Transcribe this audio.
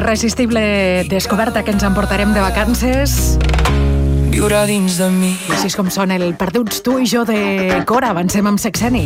irresistible descoberta que ens emportarem de vacances. Viure dins de mi. I així és com sona el Perduts tu i jo de Cora. Avancem amb Sexeni.